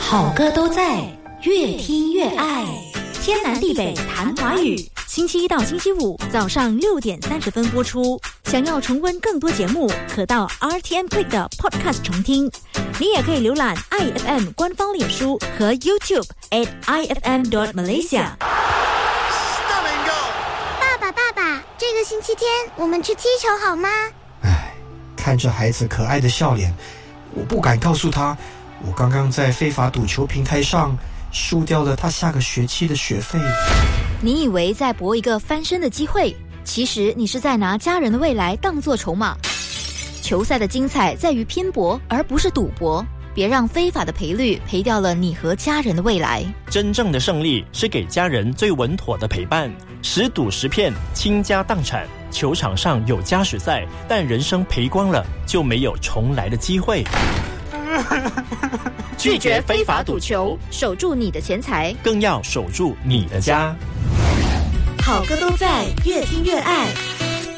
好歌都在，越听越爱。天南地北谈华语，星期一到星期五早上6点30分播出。想要重温更多节目，可到 RTM Click 的 Podcast 重听。你也可以浏览 IFM 官方脸书和 YouTube @ifm.malaysia。 爸爸，这个星期天我们去踢球好吗？ 看着孩子可爱的笑脸，我不敢告诉他，我刚刚在非法赌球平台上输掉了他下个学期的学费。 你以为在搏一个翻身的机会，其实你是在拿家人的未来当作筹码。球赛的精彩在于拼搏，而不是赌博。别让非法的赔率赔掉了你和家人的未来。 真正的胜利是给家人最稳妥的陪伴。10赌10骗，倾家荡产。球场上有加时赛，但人生赔光了就没有重来的机会。 拒绝非法赌球，守住你的钱财， 更要守住你的家。 好歌都在，越听越爱。